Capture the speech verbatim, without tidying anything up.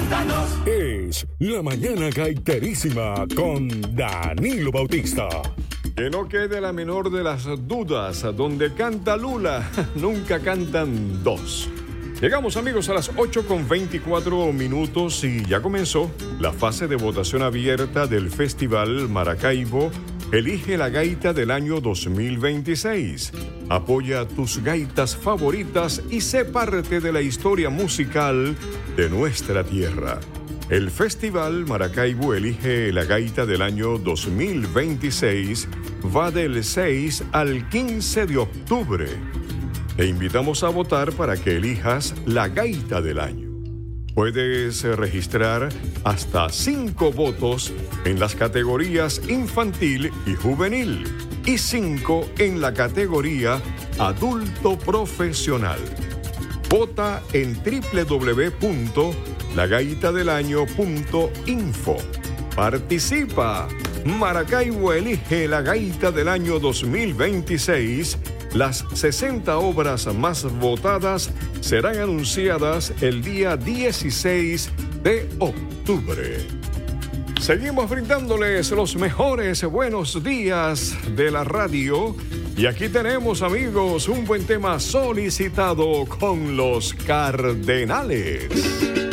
Es La Mañana Gaiterísima con Danilo Bautista. Que no quede la menor de las dudas, donde canta Lula, nunca cantan dos. Llegamos, amigos, a las ocho con veinticuatro minutos y ya comenzó la fase de votación abierta del Festival Maracaibo Elige la Gaita del año dos mil veintiséis. Apoya tus gaitas favoritas y sé parte de la historia musical de nuestra tierra. El Festival Maracaibo Elige la Gaita del año dos mil veintiséis va del seis al quince de octubre. Te invitamos a votar para que elijas la gaita del año. Puedes registrar hasta cinco votos en las categorías infantil y juvenil y cinco en la categoría adulto profesional. Vota en doble u doble u doble u punto la gaita del año punto info. Participa. Maracaibo elige la gaita del año dos mil veintiséis. Las sesenta obras más votadas serán anunciadas el día dieciséis de octubre. Seguimos brindándoles los mejores buenos días de la radio. Y aquí tenemos, amigos, un buen tema solicitado con los Cardenales.